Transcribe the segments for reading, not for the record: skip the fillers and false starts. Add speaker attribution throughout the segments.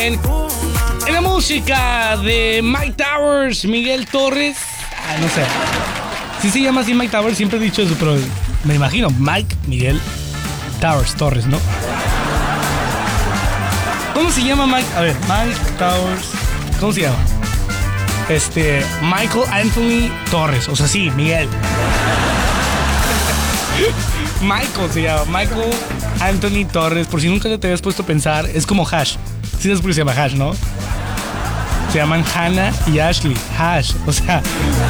Speaker 1: En la música de Mike Towers, Miguel Torres. No sé. Sí se llama así Mike Towers, siempre he dicho eso, pero me imagino Mike, Miguel Towers, Torres, ¿no? ¿Cómo se llama Mike? A ver, Mike Towers. ¿Cómo se llama? Michael Anthony Torres. O sea, sí, Miguel. Michael se llama. Michael Anthony Torres. Por si nunca te habías puesto a pensar, es como Hash. Sí sabes por qué se llama Hash, ¿no? Se llaman Hannah y Ashley. Hash. O sea.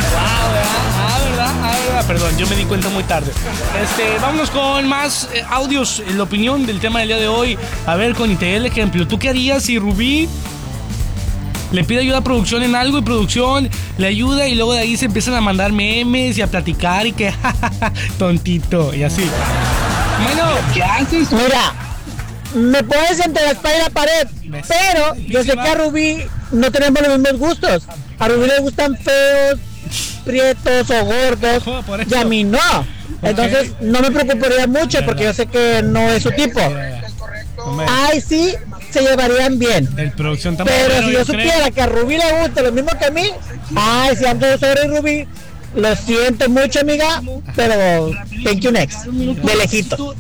Speaker 1: ¿Verdad? Perdón, yo me di cuenta muy tarde. Vámonos con más audios. La opinión del tema del día de hoy. A ver, con el ejemplo. ¿Tú qué harías si Rubí le pide ayuda a producción en algo y producción le ayuda y luego de ahí se empiezan a mandar memes y a platicar y que tontito y así? Bueno, ¿qué haces?
Speaker 2: Mira, me puedes entre la espalda y la pared, pero yo sé que a Rubí no tenemos los mismos gustos. A Rubí le gustan feos, prietos o gordos y a mí no. Entonces no me preocuparía mucho porque yo sé que no es su tipo. Ay, sí, se llevarían bien.
Speaker 1: Pero
Speaker 2: si yo supiera que a Rubí le gusta lo mismo que a mí, ay, si ando sobre Rubí, lo siento mucho, amiga, pero thank you next. De lejitos.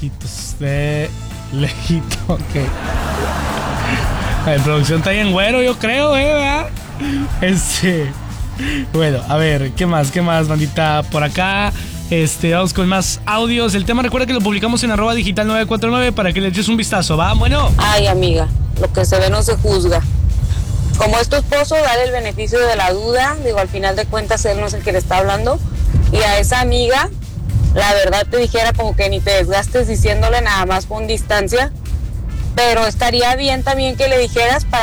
Speaker 1: Ok. La producción está bien güero, yo creo, ¿verdad? Bueno, a ver, ¿qué más, bandita? Por acá, vamos con más audios. El tema, recuerda que lo publicamos en @digital949 para que le eches un vistazo, ¿va? Bueno.
Speaker 3: Ay, amiga, lo que se ve no se juzga. Como es tu esposo, dale el beneficio de la duda. Digo, al final de cuentas, él no es el que le está hablando. Y a esa amiga, la verdad te dijera como que ni te desgastes diciéndole, nada más con distancia. Pero estaría bien también que le dijeras para